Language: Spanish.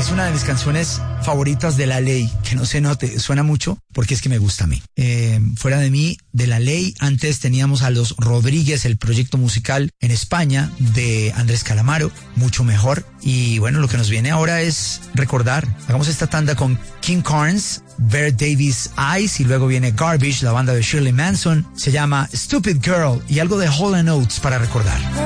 es una de mis canciones favoritas de La Ley, que no se note, suena mucho porque es que me gusta a mí. Fuera de mí, de La Ley, antes teníamos a Los Rodríguez, el proyecto musical en España de Andrés Calamaro, mucho mejor. Y bueno, lo que nos viene ahora es recordar. Hagamos esta tanda con King Carnes, Vere Davis Eyes, y luego viene Garbage, la banda de Shirley Manson. Se llama Stupid Girl y algo de Hall & Oates para recordar.